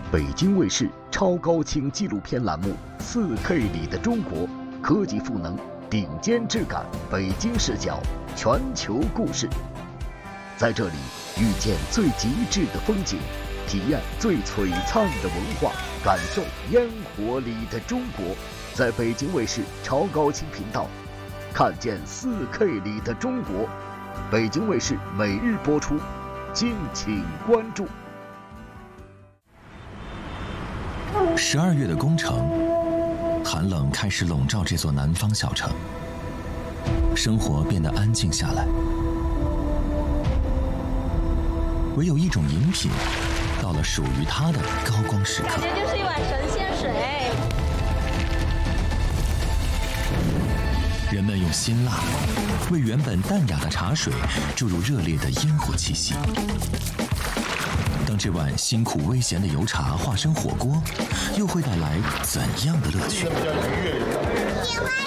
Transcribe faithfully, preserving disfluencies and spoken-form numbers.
北京卫视超高清纪录片栏目《四 K 里的中国》，科技赋能，顶尖质感，北京视角，全球故事。在这里遇见最极致的风景，体验最璀璨的文化，感受烟火里的中国。在北京卫视超高清频道，看见 四 K 里的中国。北京卫视每日播出，敬请关注。 十二月的宫城，寒冷开始笼罩这座南方小城，生活变得安静下来。唯有一种饮品，到了属于它的高光时刻。 感觉就是一碗神仙水。 人们用辛辣为原本淡雅的茶水注入热烈的烟火气息。当这碗辛苦微咸的油茶化身火锅，又会带来怎样的乐趣？ 喜欢